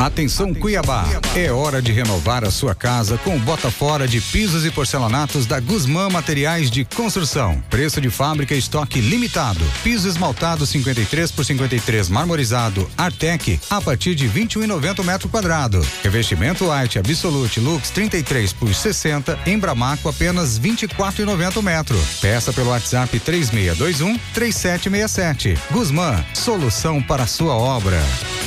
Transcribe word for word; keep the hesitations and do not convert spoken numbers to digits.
Atenção Cuiabá, é hora de renovar a sua casa com o bota fora de pisos e porcelanatos da Guzmã Materiais de Construção. Preço de fábrica e estoque limitado. Piso esmaltado cinquenta e três por cinquenta e três marmorizado Artec a partir de vinte e um e noventa metro quadrado. Revestimento Light Absolute Lux trinta e três por sessenta em Bramaco apenas vinte e quatro e noventa metro. Peça pelo WhatsApp três seis dois um três sete seis sete. Guzmã, solução para a sua obra.